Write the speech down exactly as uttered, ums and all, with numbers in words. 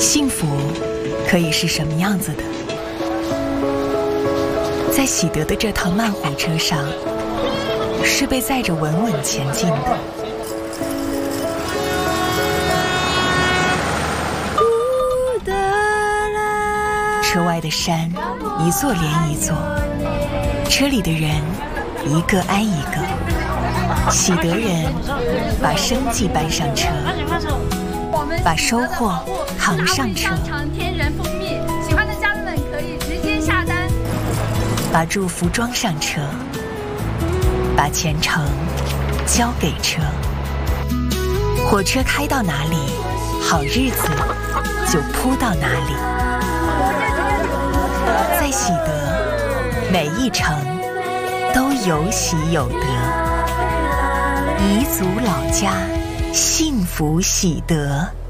幸福可以是什么样子的？在喜得的这趟慢火车上，是被载着稳稳前进的。车外的山，一座连一座，车里的人，一个挨一个。喜得人把生计搬上车，把收获扛上车， 天然蜂蜜，喜欢的家人们可以直接下单。 把祝福装上车，把前程交给车。火车开到哪里，好日子就铺到哪里。在喜得，每一程都有喜有得。彝族老家，幸福喜得。